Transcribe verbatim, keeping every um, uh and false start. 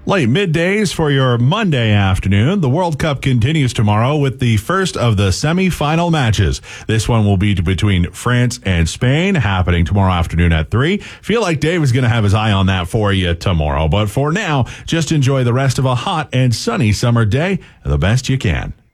Late middays for your Monday afternoon. The World Cup continues tomorrow with the first of the semi-final matches. This one will be between France and Spain, happening tomorrow afternoon at three. Feel like Dave is going to have his eye on that for you tomorrow. But for now, just enjoy the rest of a hot and sunny summer day the best you can.